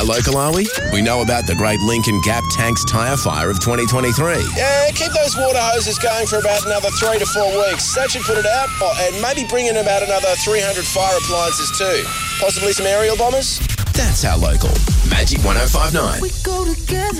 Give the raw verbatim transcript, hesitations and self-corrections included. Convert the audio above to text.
How local are we? We know about the great Lincoln Gap Tanks tyre fire of twenty twenty-three. Yeah, keep those water hoses going for about another three to four weeks. That should put it out. Oh, and maybe bring in about another three hundred fire appliances too. Possibly some aerial bombers. That's How Local. Magic one oh five point nine. We go together.